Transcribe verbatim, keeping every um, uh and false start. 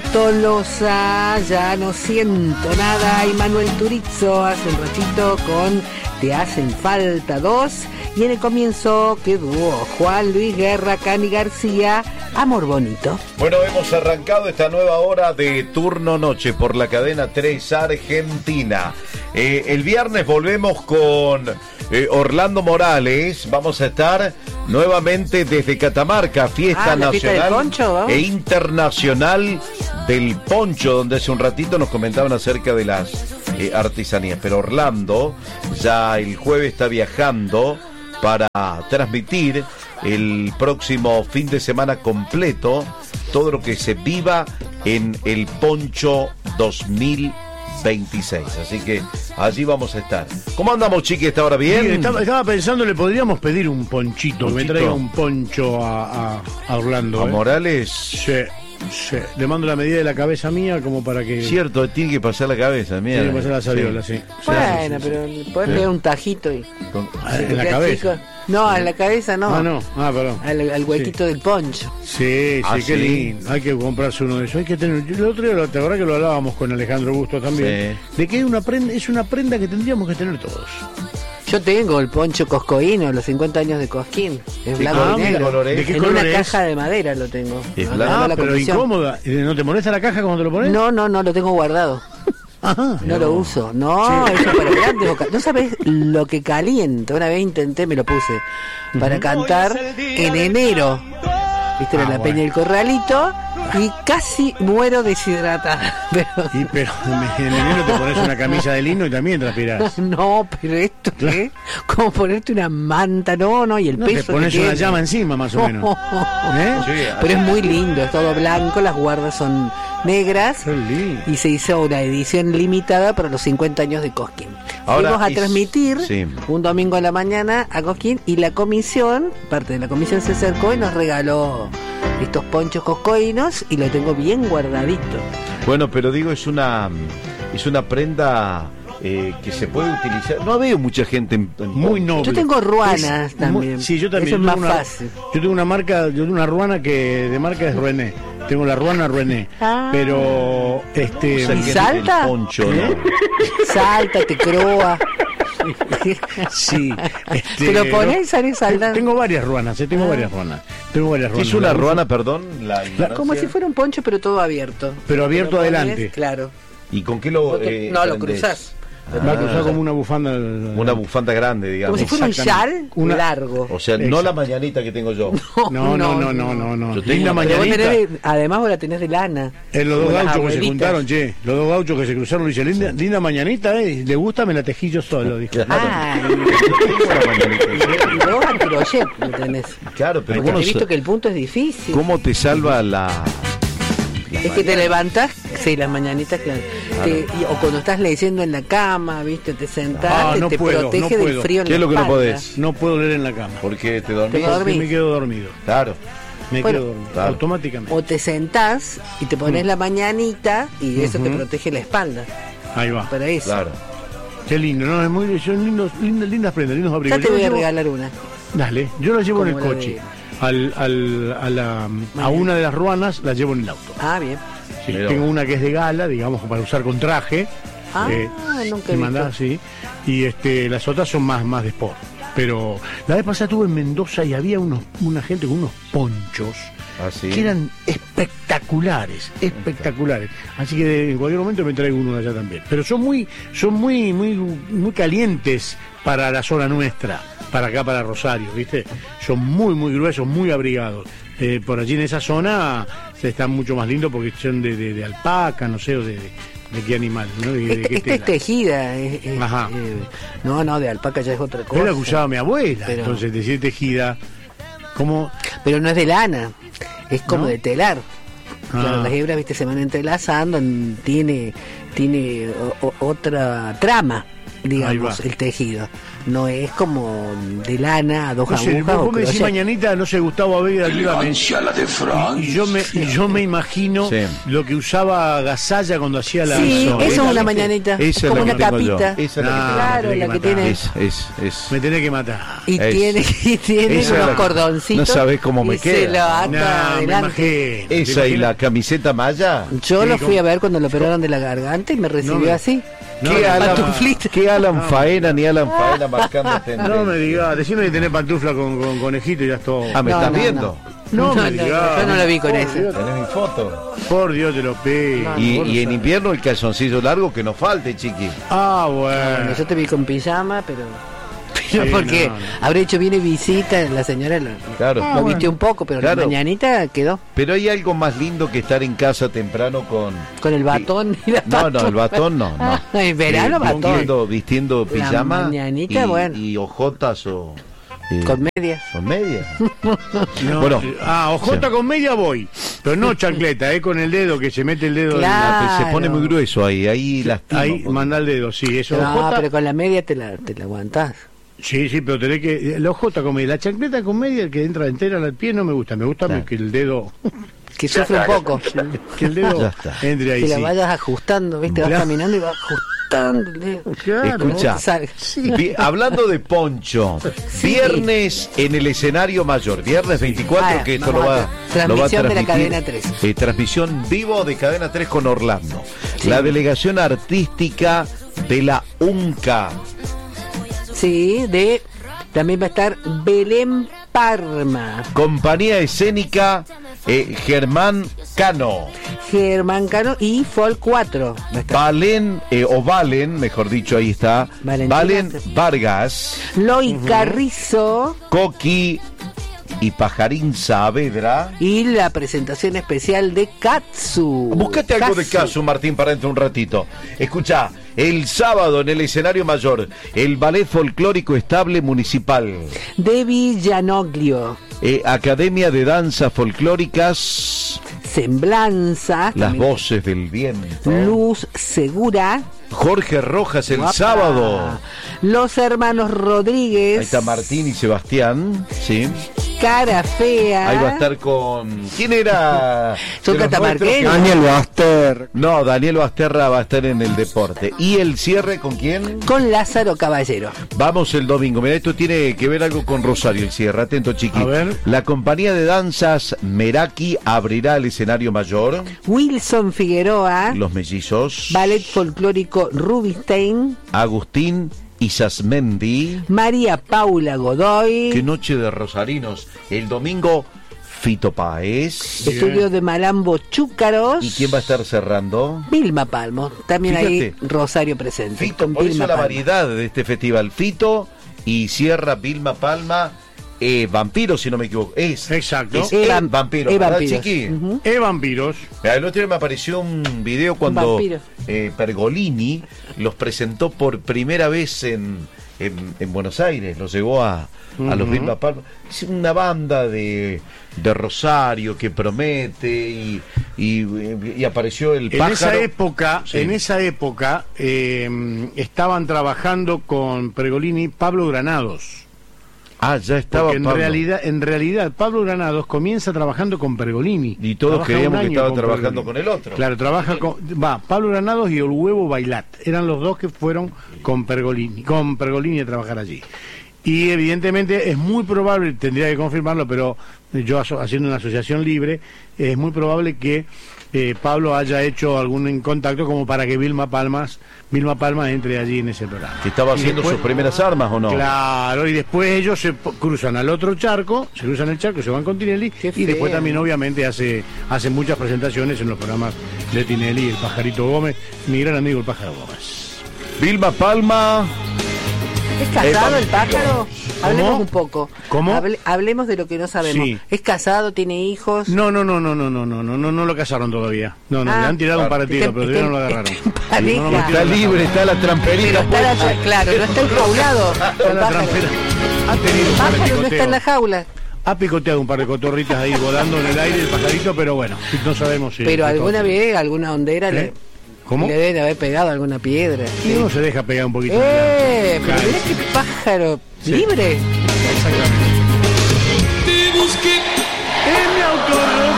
Tolosa, Ya no siento nada, y Manuel Turizo hace un ratito con Te hacen falta dos, y en el comienzo quedó Juan Luis Guerra, Cani García, Amor bonito. Bueno, hemos arrancado esta nueva hora de Turno Noche por la cadena tres Argentina. Eh, el viernes volvemos con eh, Orlando Morales. Vamos a estar nuevamente desde Catamarca, fiesta ah, nacional fiesta del poncho, ¿vamos? e internacional del poncho, donde hace un ratito nos comentaban acerca de las eh, artesanías. Pero Orlando ya el jueves está viajando para transmitir el próximo fin de semana completo todo lo que se viva en el Poncho dos mil veintiséis. Así que allí vamos a estar. ¿Cómo andamos, chiqui? ¿Está ahora bien? Sí, estaba, estaba pensando, le podríamos pedir un ponchito, que me traiga un poncho a, a, a Orlando. ¿A ¿eh? Morales? Sí, sí. Le mando la medida de la cabeza mía como para que... Cierto, tiene que pasar la cabeza, mira. Tiene que pasar la sabiola, sí. sí. Bueno, sí, sí, pero sí. podés pegar un tajito y... Con... ¿En la cabeza? Chico. No, en la cabeza no. Ah, no. Ah, perdón. Al, al huequito sí. del poncho. Sí, sí, ah, qué sí. lindo. Hay que comprarse uno de esos. Hay que tener... El otro día, la verdad que lo hablábamos con Alejandro Bustos también. Sí. De que hay una prenda, es una prenda que tendríamos que tener todos. Yo tengo el poncho coscoíno, los cincuenta años de Cosquín. Es blanco ah, y negro. ¿De qué en color una es? caja de madera lo tengo. Es no, blanco. Ah, la pero comisión. incómoda. ¿No te molesta la caja cuando te lo pones? No, no, no, lo tengo guardado. Ajá. No, no lo uso. No, sí. Eso para grandes boca. No sabés lo que calienta. Una vez intenté, me lo puse para uh-huh. cantar en enero. Viste, ah, en la bueno. Peña del Corralito. Y casi muero deshidratada. Pero... Y pero en enero te pones una camisa de lino y también transpirás. No, pero esto claro. ¿qué? Como ponerte una manta, no, no, y el no, peso. Te pones que una tiene. llama encima más o menos. ¿Eh? Sí, pero es muy lindo, es todo blanco, las guardas son negras. Y se hizo una edición limitada para los cincuenta años de Cosquín. Ahora Fuimos a es... transmitir sí. un domingo a la mañana a Cosquín y la comisión, parte de la comisión se acercó y nos regaló estos ponchos coscoínos y lo tengo bien guardadito. Bueno, pero digo, es una es una prenda eh, que se puede utilizar. No veo mucha gente en, en muy noble. Yo tengo ruanas es también. Muy, sí, yo también. Eso es yo más una, fácil. Yo tengo una marca, yo tengo una ruana que de marca es René. Tengo la ruana René. Ah. Pero este o sea, ¿y salta? Poncho, ¿eh? ¿no? Salta, te croa. Sí, este, te lo pones y sale saltando. Tengo varias ruanas, eh, tengo ah. varias ruanas. Tengo varias ruanas. ¿Es una ruana, perdón? La la, como si fuera un poncho, pero todo abierto. Pero abierto lo adelante. Pones, claro. ¿Y con qué lo te, eh, No, lo cruzás. Ah, va a cruzar como una bufanda. Una bufanda grande, digamos. Como si fuera un chal una... largo. O sea, no la mañanita que tengo yo. No, no, no, no, no. no. Yo tengo la mañanita. De, además vos la tenés de lana. Eh, los dos gauchos que se juntaron, che. Los dos gauchos que se cruzaron, dice, linda, linda mañanita, eh. Le gusta, me la tejí yo solo, dijo. Ah, y vos al crochet lo tenés. Claro, pero he visto que el punto es difícil. ¿Cómo te salva la...? La es que te levantás, sí, las mañanitas, claro. Claro. Te, y, o cuando estás leyendo en la cama, viste, te sentás, ah, no te puedo, protege no del frío en ¿Qué la es lo que espalda? no podés? No puedo leer en la cama. ¿Por qué te dormís? ¿Te dormís? Porque me quedo dormido. Claro. Me bueno, quedo dormido, claro. automáticamente. O te sentás y te pones mm. la mañanita y eso uh-huh. te protege la espalda. Ahí va. Para eso. Claro. Qué lindo, ¿no? Es muy, son lindos, lindas, lindas prendas, lindos abrigos. Ya te voy a llevo... regalar una. Dale, yo la llevo en el la coche. Al, al, a, la, a una de las ruanas la llevo en el auto. Ah, bien. Sí, tengo una que es de gala, digamos, para usar con traje. Ah, eh, nunca he mandás, sí. Y este, las otras son más, más de sport. Pero la vez pasada estuve en Mendoza y había unos, una gente con unos ponchos ¿ah, sí? que eran espectaculares, espectaculares. Así que en cualquier momento me traigo uno de allá también. Pero son muy, son muy, muy, muy calientes para la zona nuestra, para acá, para Rosario, ¿viste? Son muy, muy gruesos, muy abrigados. Eh, por allí en esa zona están mucho más lindos porque son de, de, de alpaca, no sé, o de, de, de qué animal, ¿no? De, este, de qué esta es tejida. Es, es, Ajá. Eh, no, no, de alpaca ya es otra cosa. Es la que usaba mi abuela, pero... entonces decir tejida, ¿cómo? Pero no es de lana, es como ¿no? de telar. Ah. Claro, las hebras, viste, se van entrelazando, tiene, tiene o, o, otra trama. digamos, el tejido. No es como de lana, a dos No sé, agujas. vos o me decís crochet. mañanita, no sé, Gustavo Abella arriba me- la de Francia. y yo me y yo me imagino Sí. lo que usaba Gasalla cuando hacía la Sí, eso, eso es ¿eh? una mañanita. Esa Es es como la una que tengo yo. capita. Esa es la que No, tengo. Claro, me tenés la que que tiene. Es, es, es. Me tenés que matar. Y Es- tiene, y tiene esa es unos la- cordoncitos. no sabés cómo me y queda. se lo ata No, me adelante. imagino. ¿Te Esa y imaginas? la camiseta maya. Yo Sí, lo fui como- a ver cuando lo operaron de la garganta y me recibió No me- así. No, ¿Qué no, Alan, pantuflita. qué Alan No. Faena ni Alan Faena marcando tendencia? No me digas, decime que tenés pantufla con, con conejito y ya es todo. Ah, ¿me No, estás no, viendo? No, No, me no, digas. yo no lo vi con Por ese. Dios, Tenés mi foto. Por Dios te lo pido. Y, Por y en favor. invierno el calzoncillo largo que no falte, chiqui. Ah, Bueno, bueno. yo te vi con pijama, pero. Pero Sí, porque no, no. habré hecho viene visita, la señora lo, Claro. lo vistió un poco, pero Claro. la mañanita quedó Pero hay algo más lindo que estar en casa temprano con... con el batón y la No, no, el batón no, no. En verano, Eh, batón. Vistiendo, vistiendo La pijama mañanita, y, bueno. y ojotas o... eh, Con medias. con medias. No, Bueno. sí. Ah, ojota Sí. con media voy. Pero no chancleta, eh, con el dedo, que se mete el dedo. en Claro. la- Se pone muy grueso ahí, ahí lastima. Ahí, un poco. manda el dedo, sí. Eso, No, ojota- pero con la media te la, te la aguantás. Sí, sí, pero tenés que... La ojota con media. La chancleta con media, el que entra entera al pie, no me gusta. Me gusta Claro. que el dedo... Que sufre un poco. Que el dedo Ya está. entre ahí, Que la sí. vayas ajustando, ¿viste? Vas Claro. caminando y vas ajustando el dedo. Claro. Escucha, Salga. vi- hablando de Poncho, viernes en el escenario mayor, viernes veinticuatro, Ah, que esto lo vamos va, a- lo va a transmisión de la transmitir, Cadena tres. eh, transmisión vivo de Cadena tres con Orlando. Sí. La delegación artística de la UNCA. Sí, de. También va a estar Belén Parma, Compañía escénica eh, Germán Cano. Germán Cano y Folk cuatro. Va a estar Valen, eh, o Valen, mejor dicho, ahí está. Valentina. Valen Vargas, Loy Carrizo Coqui y Pajarín Saavedra. y la presentación especial de Katsu. Buscate algo de caso, Martín, para dentro un ratito. Escucha, el sábado en el escenario mayor, el Ballet Folclórico Estable Municipal, De Villanoglio. eh, Academia de Danzas Folclóricas, Semblanza. Las también Voces del Viento, Luz Segura. Jorge Rojas el Guapa. sábado. Los hermanos Rodríguez. Ahí está Martín y Sebastián, sí. Cara Fea. Ahí va a estar con... ¿Quién era? Son de los catamarqueños. nuestros? Daniel Baster. No, Daniel Basterra va a estar en el deporte. ¿Y el cierre con quién? Con Lázaro Caballero. Vamos el domingo. Mira, esto tiene que ver algo con Rosario, el cierre. Atento, chiqui. A ver. La compañía de danzas Meraki abrirá el escenario mayor. Wilson Figueroa. Los mellizos. Ballet folclórico Rubinstein. Agustín Isasmendi. María Paula Godoy. Qué noche de rosarinos. El domingo, Fito Páez. Estudio de Malambo Chúcaros. ¿Y quién va a estar cerrando? Vilma Palmo. También ahí Fíjate. Rosario presente. Fito, con por eso Vilma la Palmo. variedad de este festival. Fito y cierra Vilma Palma. Eh, vampiro, si no me equivoco. Es. Exacto. Es Eh, el vam- vampiro, eh, ¿verdad, vampiros. chiqui? Ujú. E vampiros. Mira, el otro día me apareció un video cuando vampiro. eh, Pergolini los presentó por primera vez en, en, en Buenos Aires, los llevó a, a los Ujú. Vilma Palma. Es una banda de, de Rosario que promete y, y, y apareció el En pájaro. esa época, Sí. en esa época eh, estaban trabajando con Pergolini Pablo Granados. Ah, ya estaba Porque en Pablo. realidad, en realidad Pablo Granados comienza trabajando con Pergolini. Y todos Trabaja creíamos un que año estaba con trabajando Pergolini. con el otro. Claro, trabaja con va Pablo Granados y el Huevo Bailat. Eran los dos que fueron con Pergolini, con Pergolini a trabajar allí. Y evidentemente es muy probable, tendría que confirmarlo, pero yo aso- haciendo una asociación libre, es muy probable que eh, Pablo haya hecho algún contacto como para que Vilma Palmas, Vilma Palma entre allí en ese programa. Que estaba Y haciendo después- sus primeras armas, ¿o no? Claro, y después ellos se po- cruzan al otro charco, se cruzan el charco, se van con Tinelli, Qué y después feo. también obviamente hace, hace muchas presentaciones en los programas de Tinelli y el Pajarito Gómez, mi gran amigo el Pájaro Gómez. Vilma Palma. ¿Es casado el pájaro? Hablemos un poco. ¿Cómo? Hable- hablemos de lo que no sabemos. Sí. ¿Es casado? ¿Tiene hijos? No, no, no, no, no, no, no, no, no, no lo casaron todavía. No, no, Ah. le han tirado un par de tiros, Está- pero todavía no lo está- agarraron. está en pareja. No, no lo Está metieron. libre, está la Pero tramperita. está la- puesta. claro, no está enjaulado. Está El la pájaro. trampera. Ha tenido El un par de pájaro no está en la picoteos. jaula. Ha picoteado un par de cotorritas ahí volando en el aire el pajarito, pero bueno, no sabemos si... Pero si alguna todo- vez, alguna hondera ¿Eh? le... ¿Cómo? Le deben haber pegado alguna piedra. Y Sí. uno se deja pegar un poquito. ¡Eh! Pero Claro. mirá qué pájaro Sí. libre. Exactamente. Te busqué